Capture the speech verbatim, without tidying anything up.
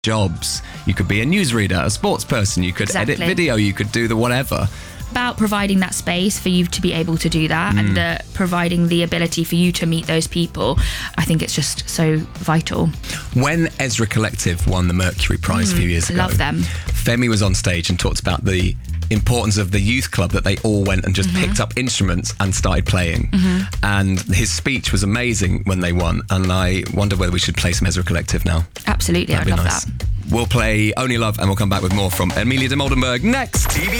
jobs. You could be a newsreader, a sports person, you could Exactly. edit video, you could do the whatever. About providing that space for you to be able to do that, mm. and the, providing the ability for you to meet those people. I think it's just so vital. When Ezra Collective won the Mercury Prize mm, a few years ago, love them. Femi was on stage and talked about the importance of the youth club, that they all went and just mm-hmm. picked up instruments and started playing. Mm-hmm. And his speech was amazing when they won, and I wonder whether we should play some Ezra Collective now. Absolutely, I'd love nice. that. We'll play Only Love and we'll come back with more from Amelia de Moldenberg next. T V